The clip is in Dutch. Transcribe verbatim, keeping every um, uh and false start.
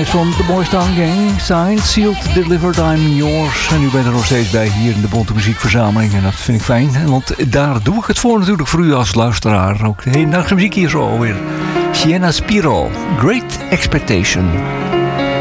net van de Boys Town Gang. Signed, sealed, delivered, I'm yours. En u bent er nog steeds bij hier in de Bonte Muziekverzameling. En dat vind ik fijn, want daar doe ik het voor natuurlijk voor u als luisteraar. Ook de hedendaagse muziek hier zo alweer. Sienna Spiro, Great Expectation.